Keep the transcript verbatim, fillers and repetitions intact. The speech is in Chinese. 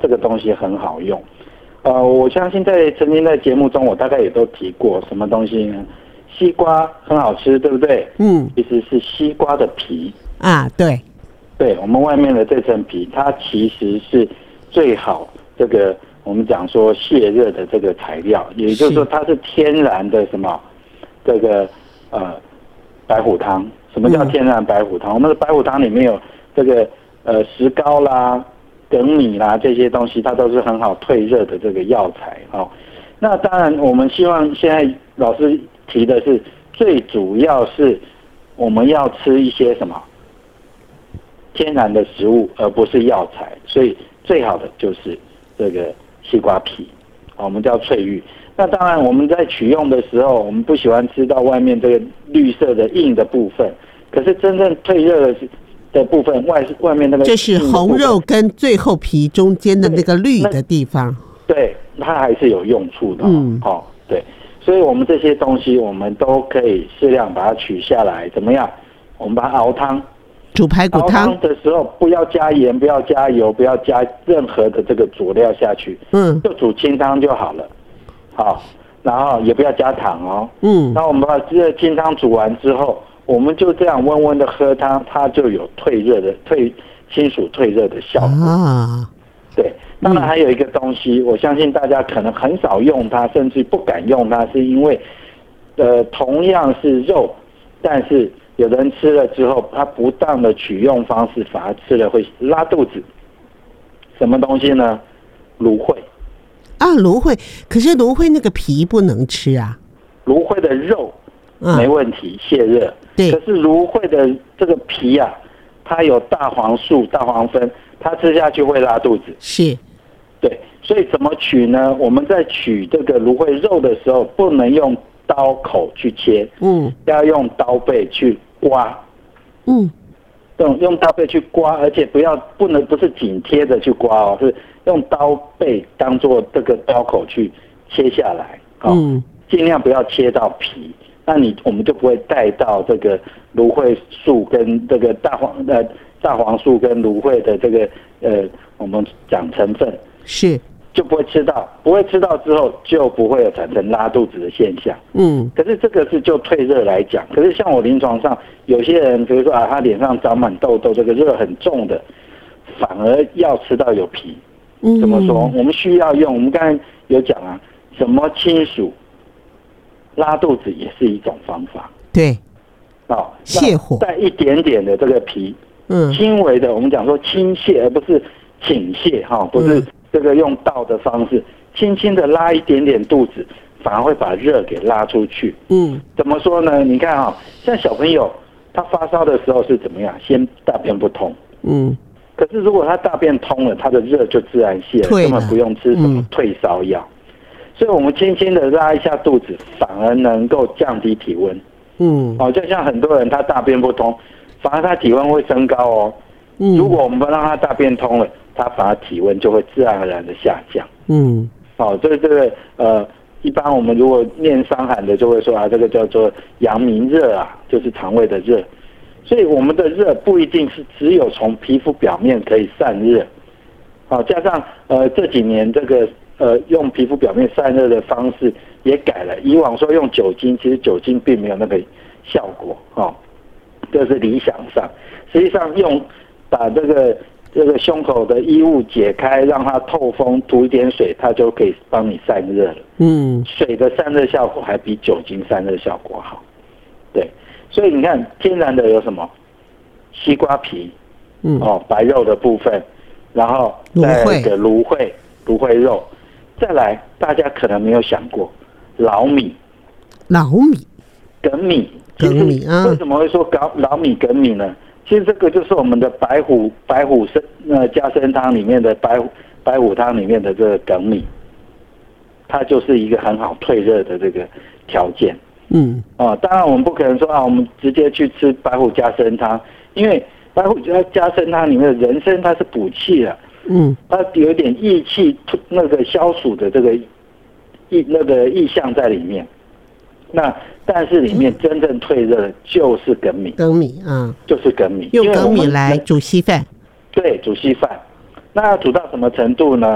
这个东西很好用。呃，我相信在曾经在节目中，我大概也都提过什么东西呢？西瓜很好吃，对不对？ 嗯， 其实是西瓜的皮啊，对， 对，我们外面的这层皮，它其实是最好这个我们讲说泄热的这个材料，也就是说它是天然的什么这个呃白虎汤。什么叫天然白虎汤？嗯、我们的白虎汤里面有这个呃石膏啦、粳米啦这些东西，它都是很好退热的这个药材哦。那当然，我们希望现在老师提的是，最主要是我们要吃一些什么天然的食物，而不是药材。所以最好的就是这个西瓜皮，我们叫翠玉。那当然，我们在取用的时候，我们不喜欢吃到外面这个绿色的硬的部分。可是真正退热的的部分，外外面那个就是红肉跟最后皮中间的那个绿的地方， 对，它还是有用处的。 嗯， 哦，对，所以我们这些东西，我们都可以适量把它取下来，怎么样？我们把它熬汤， 煮排骨汤。 熬汤的时候不要加盐，不要加油，不要加任何的这个佐料下去， 嗯， 就煮清汤就好了。好，然后也不要加糖哦。 嗯， 那我们把这个清汤煮完之后，我们就这样温温的喝汤，它就有退热的退清暑退热的效果啊。 对，当然还有一个东西，我相信大家可能很少用它，甚至不敢用它，是因为呃同样是肉，但是有人吃了之后，他不当的取用方式，反而吃了会拉肚子。什么东西呢？芦荟。 啊，芦荟，可是芦荟那个皮不能吃啊。 芦荟的肉没问题，泄热。 对。 可是芦荟的这个皮啊，它有大黄素、大黄酚，它吃下去会拉肚子。 是。 对，所以怎么取呢？我们在取这个芦荟肉的时候，不能用刀口去切， 嗯， 要用刀背去刮。 嗯。 用用刀背去刮，而且不要不能不是紧贴着去刮哦，是用刀背当做这个刀口去切下来，哦、嗯，尽量不要切到皮，那你我们就不会带到这个芦荟素跟这个大黄呃大黄素跟芦荟的这个呃我们讲成分是。 就不会吃到，不会吃到之后就不会有产生拉肚子的现象。嗯，可是这个是就退热来讲，可是像我临床上有些人，比如说啊，他脸上长满痘痘，这个热很重的，反而要吃到有皮。嗯，怎么说？我们需要用，我们刚才有讲啊，什么清暑，拉肚子也是一种方法。 对， 哦， 泻火， 带一点点的这个皮， 嗯， 轻微的，我们讲说轻泻，而不是倾泻哈，不是。嗯，这个用倒的方式，轻轻的拉一点点肚子，反而会把热给拉出去。嗯，怎么说呢？你看啊、哦，像小朋友他发烧的时候是怎么样？先大便不通。嗯，可是如果他大便通了，他的热就自然泄了，根本不用吃什么退烧药。嗯，所以我们轻轻的拉一下肚子，反而能够降低体温。嗯，哦，就像很多人他大便不通，反而他体温会升高哦。嗯，如果我们不让他大便通了，它反而体温就会自然而然的下降。嗯，哦，这个这个呃，一般我们如果念伤寒的就会说啊，这个叫做阳明热啊，就是肠胃的热。所以我们的热不一定是只有从皮肤表面可以散热，好、哦，加上呃这几年这个呃用皮肤表面散热的方式也改了，以往说用酒精，其实酒精并没有那个效果，哦，这是理想上，实际上用把这个。这个胸口的衣物解开，让它透风，涂一点水，它就可以帮你散热了。嗯，水的散热效果还比酒精散热效果好。对，所以你看，天然的有什么？西瓜皮，嗯，哦，白肉的部分，然后再一个芦荟，芦荟肉，再来，大家可能没有想过，老米， 老米， 粳米， 粳米啊， 为什么会说老老米粳米呢？其实这个就是我们的白虎白虎参呃加参汤里面的白白虎汤里面的这个粳米，它就是一个很好退热的这个条件。嗯，哦，当然我们不可能说啊，我们直接去吃白虎加参汤，因为白虎加加参汤里面的人参它是补气的，嗯，它有一点益气那个消暑的这个意那个意象在里面。那但是里面真正退热的就是粳米， 粳米啊， 就是粳米， 用粳米来煮稀饭， 对，煮稀饭。那要煮到什么程度呢？